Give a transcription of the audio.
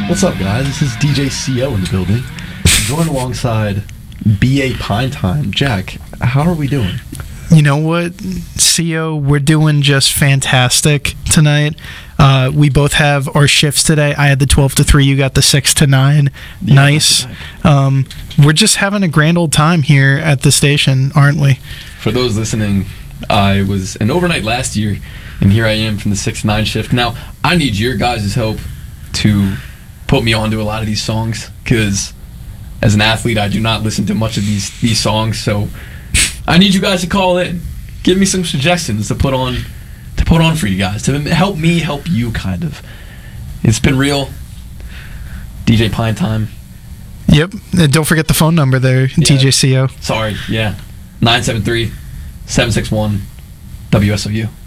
What's up, guys? This is DJ CO in the building. Joined alongside BA Pine Time. Jack, how are we doing? You know what, CO, we're doing just fantastic tonight. We both have our shifts today. I had the 12 to 3, you got the 6 to 9. Yeah, nice. We're just having a grand old time here at the station, aren't we? For those listening, I was an overnight last year, and here I am from the 6 to 9 shift. Now, I need your guys' help to put me onto a lot of these songs, because as an athlete, I do not listen to much of these songs, so I need you guys to call in. Give me some suggestions to put on for you guys, to help me help you, kind of. It's been real. DJ Pine Time. Yep. And don't forget the phone number there, DJ CO. Sorry, yeah. 973-761-WSOU.